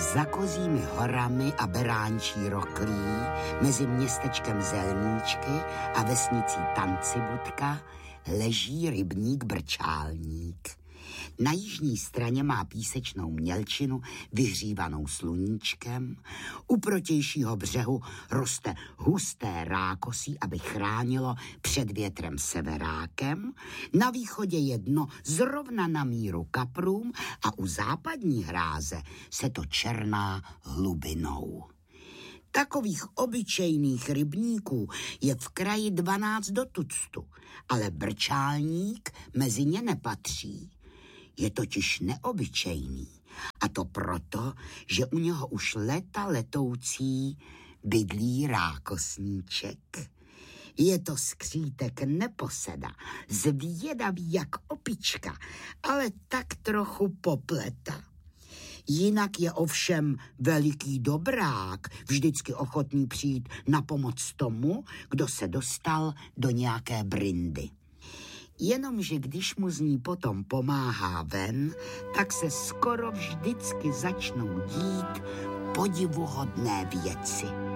Za Kozími horami a Beránčí roklí, mezi městečkem Zelníčky a vesnicí Tancibudka, leží rybník Brčálník. Na jižní straně má písečnou mělčinu vyhřívanou sluníčkem, u protějšího břehu roste husté rákosí, aby chránilo před větrem severákem, na východě je dno zrovna na míru kaprům a u západní hráze se to černá hlubinou. Takových obyčejných rybníků je v kraji 12 do tuctu, ale Brčálník mezi ně nepatří. Je totiž neobyčejný, a to proto, že u něho už leta letoucí bydlí rákosníček. Je to skřítek neposeda, zvědavý jak opička, ale tak trochu popleta. Jinak je ovšem veliký dobrák, vždycky ochotný přijít na pomoc tomu, kdo se dostal do nějaké brindy. Jenomže když mu z ní potom pomáhá ven, tak se skoro vždycky začnou dít podivuhodné věci.